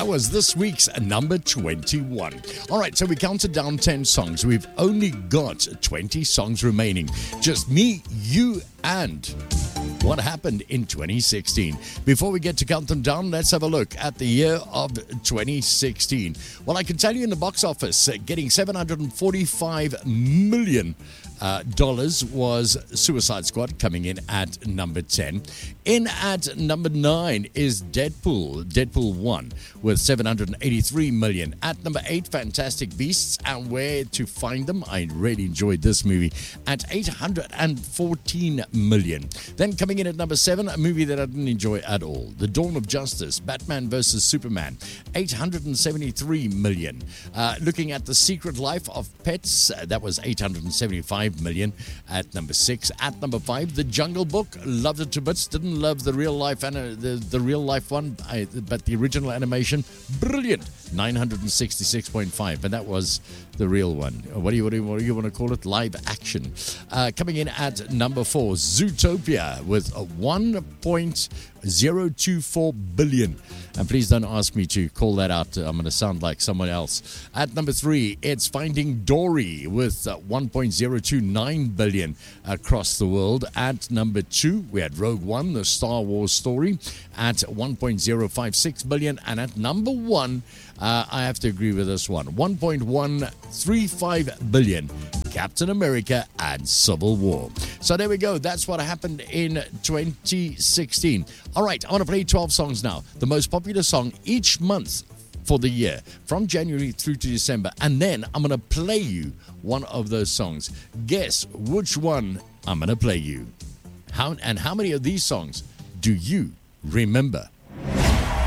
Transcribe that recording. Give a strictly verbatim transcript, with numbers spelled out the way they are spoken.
That was this week's number twenty-one. All right, so we counted down ten songs. We've only got twenty songs remaining. Just me, you, and what happened in twenty sixteen. Before we get to count them down, let's have a look at the year of twenty sixteen. Well, I can tell you in the box office, uh, getting seven hundred forty-five million uh, dollars was Suicide Squad, coming in at number ten. In at number nine is Deadpool, Deadpool one, with seven hundred eighty-three million. At number eight, Fantastic Beasts and Where to Find Them. I really enjoyed this movie at eight hundred fourteen million. Then coming in at number seven, a movie that I didn't enjoy at all, The Dawn of Justice, Batman versus Superman, eight hundred seventy-three million. Uh, looking at The Secret Life of Pets, uh, that was eight hundred seventy-five million at number six. At number five, The Jungle Book, loved it to bits, didn't love the real life and the, the real life one, I, but the original animation, brilliant, nine hundred sixty-six point five, and that was the real one. What do you, what do you, what do you want to call it? Live action. Uh, coming in at number four, Zootopia, with a one point zero two four billion. And please don't ask me to call that out. I'm going to sound like someone else. At number three, it's Finding Dory with uh, one point zero two nine billion across the world. At number two, we had Rogue One, the Star Wars story, at one point zero five six billion. And at number one, uh, I have to agree with this one, one point one three five billion. Captain America and Civil War. So there we go. That's what happened in twenty sixteen. All right, I want to play twelve songs now. The most popular song each month for the year, from January through to December. And then I'm going to play you one of those songs. Guess which one I'm going to play you. How and how many of these songs do you remember?